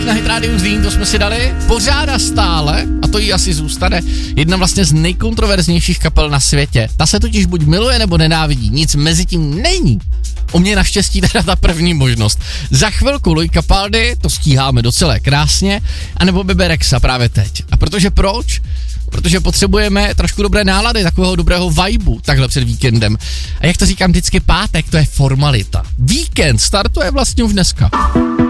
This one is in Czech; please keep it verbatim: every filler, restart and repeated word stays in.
na Hit Radio Zlín, to jsme si dali. Pořádá stále, a to jí asi zůstane, jedna vlastně z nejkontroverznějších kapel na světě. Ta se totiž buď miluje nebo nenávidí, nic mezi tím není. U mě naštěstí teda ta první možnost. Za chvilku Luis Capaldi, to stíháme docela krásně, anebo Bebe Rexha právě teď. A protože proč? Protože potřebujeme trošku dobré nálady, takového dobrého vibu takhle před víkendem. A jak to říkám vždycky, pátek, to je formalita. Víkend startuje vlastně už dneska.